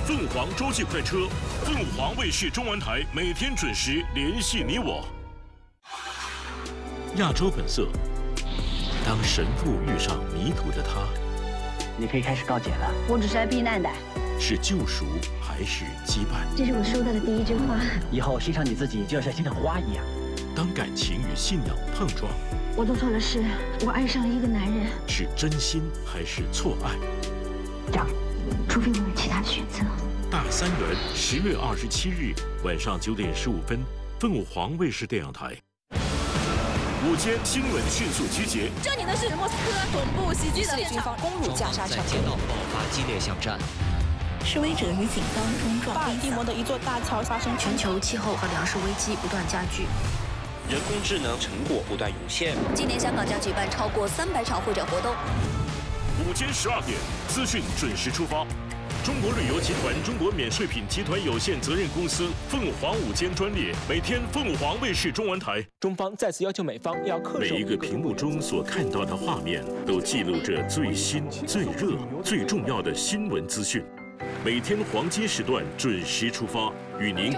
凤凰洲际快车，凤凰卫视中文台每天准时联系你我。亚洲本色，当神父遇上迷途的他， 你可以开始告解了。 我只是来避难的。 是救赎还是羁绊？ 这是我收到的第一枝花。 以后欣赏你自己，就要像欣赏花一样。 当感情与信仰碰撞， 我做错了事，我爱上了一个男人。 是真心还是错爱？ 这样，除非我有其他的选择。 大三元10月27日晚上9点15分，凤凰卫视电影台。午间新闻迅速集结。 这里的是莫斯科总部袭击的军方攻入加沙城， 在街道爆发激烈巷战。 示威者与警方冲撞。 巴尔的摩的一座大桥发生全球气候和粮食危机不断加剧。 人工智能成果不断涌现。 今年香港将举办超过300场会展活动。 午间12点，资讯准时出发。中国旅游集团中国免税品集团有限责任公司凤凰午间专列，每天凤凰卫视中文台。 中方再次要求美方要恪守每一个屏幕中所看到的画面，都记录着最新、最热、最重要的新闻资讯。每天黄金时段准时出发，与您